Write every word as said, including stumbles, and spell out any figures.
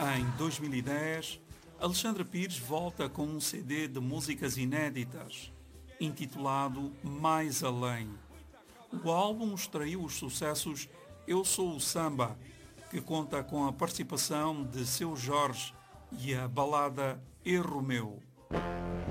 Em dois mil e dez, Alexandra Pires volta com um C D de músicas inéditas, intitulado Mais Além. O álbum extraiu os sucessos Eu Sou o Samba, que conta com a participação de Seu Jorge, e a balada Erro Meu.